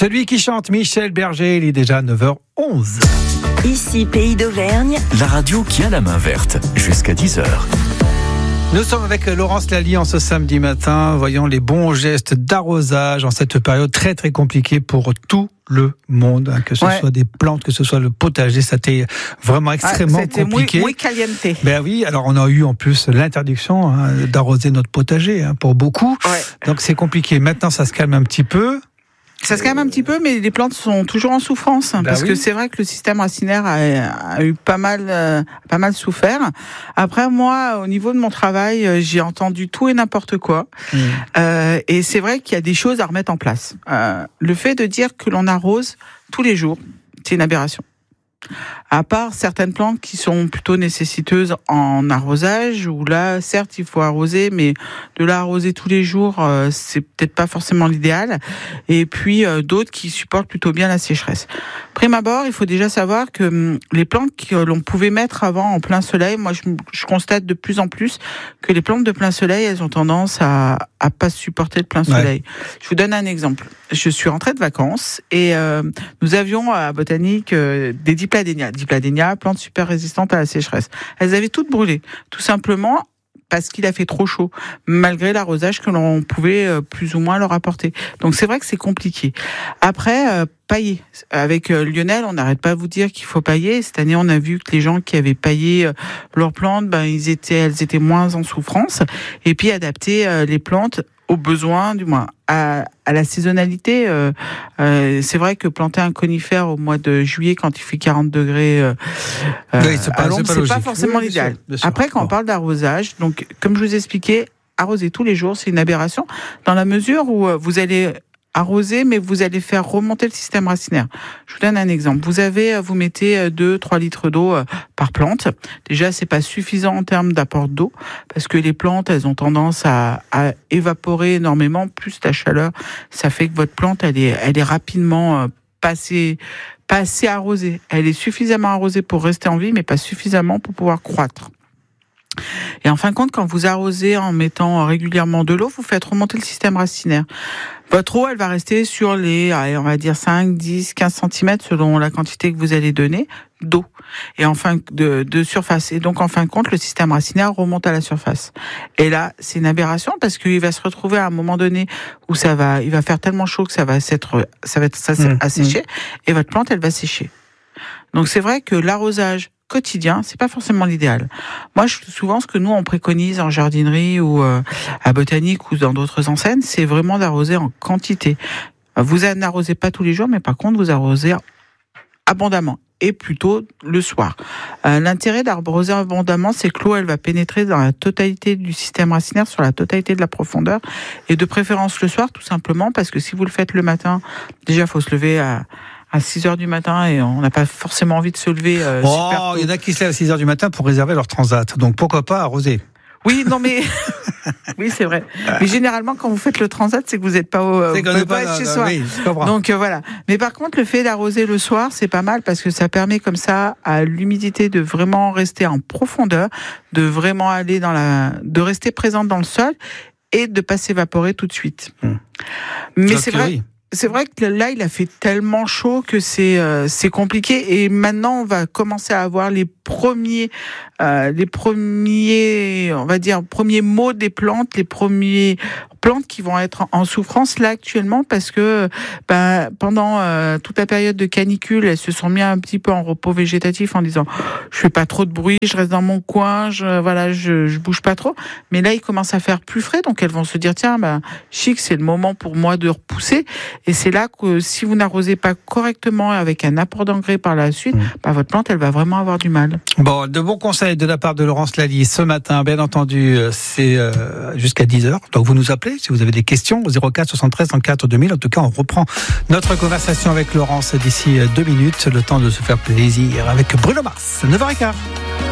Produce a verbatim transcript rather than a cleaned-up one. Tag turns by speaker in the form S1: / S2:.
S1: Celui qui chante, Michel Berger, il est déjà neuf heures onze.
S2: Ici, Pays d'Auvergne.
S3: La radio qui a la main verte, jusqu'à dix heures.
S1: Nous sommes avec Laurence Lallier en ce samedi matin. Voyons les bons gestes d'arrosage en cette période très très compliquée pour tout le monde, hein, que ce ouais. soit des plantes, que ce soit le potager, ça a été vraiment extrêmement
S4: ah, c'était
S1: compliqué.
S4: Muy, muy caliente.
S1: Ben oui, alors on a eu en plus l'interdiction hein, d'arroser notre potager hein, pour beaucoup. Ouais. Donc c'est compliqué. Maintenant ça se calme un petit peu.
S4: Ça se calme un petit peu, mais les plantes sont toujours en souffrance, hein, bah parce oui. que c'est vrai que le système racinaire a, a eu pas mal, euh, pas mal souffert. Après, moi, au niveau de mon travail, j'ai entendu tout et n'importe quoi, mmh. euh, et c'est vrai qu'il y a des choses à remettre en place. Euh, le fait de dire que l'on arrose tous les jours, c'est une aberration. À part certaines plantes qui sont plutôt nécessiteuses en arrosage, où là, certes, il faut arroser, mais de là arroser tous les jours, euh, c'est peut-être pas forcément l'idéal. Et puis euh, d'autres qui supportent plutôt bien la sécheresse. Prime abord, il faut déjà savoir que hum, les plantes que l'on pouvait mettre avant en plein soleil, moi, je, je constate de plus en plus que les plantes de plein soleil, elles ont tendance à à pas supporter le plein soleil. Ouais. Je vous donne un exemple. Je suis rentrée de vacances et euh, nous avions à Botanique euh, des dipladénias. Dipladénia, plantes super résistantes à la sécheresse. Elles avaient toutes brûlé, tout simplement parce qu'il a fait trop chaud, malgré l'arrosage que l'on pouvait euh, plus ou moins leur apporter. Donc c'est vrai que c'est compliqué. Après, euh, pailler. Avec euh, Lionel, on n'arrête pas de vous dire qu'il faut pailler. Cette année, on a vu que les gens qui avaient paillé euh, leurs plantes, ben, ils étaient, elles étaient moins en souffrance. Et puis adapter euh, les plantes aux besoins, du moins à, à la saisonnalité. Euh, euh, c'est vrai que planter un conifère au mois de juillet quand il fait quarante degrés euh, oui, c'est pas, à l'ombre, c'est pas, c'est pas forcément oui, l'idéal. Bien sûr, bien sûr. Après, quand bon. on parle d'arrosage, donc comme je vous expliquais, arroser tous les jours, c'est une aberration dans la mesure où euh, vous allez arroser, mais vous allez faire remonter le système racinaire. Je vous donne un exemple. Vous avez, vous mettez deux, trois litres d'eau par plante. Déjà, c'est pas suffisant en termes d'apport d'eau, parce que les plantes, elles ont tendance à, à évaporer énormément. Plus la chaleur, ça fait que votre plante, elle est, elle est rapidement passée, pas assez arrosée. Elle est suffisamment arrosée pour rester en vie, mais pas suffisamment pour pouvoir croître. Et en fin de compte, quand vous arrosez en mettant régulièrement de l'eau, vous faites remonter le système racinaire. Votre eau, elle va rester sur les, on va dire cinq, dix, quinze centimètres selon la quantité que vous allez donner d'eau et enfin de, de surface. Et donc, en fin de compte, le système racinaire remonte à la surface. Et là, c'est une aberration parce qu'il va se retrouver à un moment donné où ça va, il va faire tellement chaud que ça va s'être, ça va être ça, mmh, asséché mmh. et votre plante, elle va sécher. Donc, c'est vrai que l'arrosage quotidien, c'est pas forcément l'idéal. Moi, je, souvent, ce que nous, on préconise en jardinerie ou euh, à Botanique ou dans d'autres enseignes, c'est vraiment d'arroser en quantité. Vous n'arrosez pas tous les jours, mais par contre, vous arrosez abondamment et plutôt le soir. Euh, l'intérêt d'arroser abondamment, c'est que l'eau, elle va pénétrer dans la totalité du système racinaire, sur la totalité de la profondeur, et de préférence le soir, tout simplement, parce que si vous le faites le matin, déjà, il faut se lever à à six heures du matin et on n'a pas forcément envie de se lever euh,
S1: oh,
S4: super tôt.
S1: Il y en a qui se lèvent à six heures du matin pour réserver leur transat. Donc pourquoi pas arroser?
S4: Oui, non mais oui, c'est vrai. Mais généralement quand vous faites le transat, c'est que vous n'êtes pas au vous pas, pas être chez soi. Oui, donc euh, voilà. Mais par contre, le fait d'arroser le soir, c'est pas mal parce que ça permet comme ça à l'humidité de vraiment rester en profondeur, de vraiment aller dans la de rester présente dans le sol et de pas s'évaporer tout de suite. Hum. Mais donc, c'est vrai oui. C'est vrai que là, il a fait tellement chaud que c'est euh, c'est compliqué. Et maintenant, on va commencer à avoir les premiers, euh, les premiers, on va dire, premiers maux des plantes, les premiers plantes qui vont être en souffrance là actuellement parce que bah, pendant euh, toute la période de canicule, elles se sont mis un petit peu en repos végétatif en disant je fais pas trop de bruit, je reste dans mon coin, je voilà, je je bouge pas trop. Mais là, il commence à faire plus frais, donc elles vont se dire tiens, bah chic, c'est le moment pour moi de repousser. Et c'est là que si vous n'arrosez pas correctement avec un apport d'engrais par la suite, mmh. bah, votre plante, elle va vraiment avoir du mal.
S1: Bon, de bons conseils de la part de Laurence Lallier ce matin. Bien entendu, c'est euh, jusqu'à dix heures. Donc vous nous appelez si vous avez des questions au zéro quatre soixante-treize trente-quatre deux mille. En tout cas, on reprend notre conversation avec Laurence d'ici deux minutes. Le temps de se faire plaisir avec Bruno Mars. neuf heures quinze.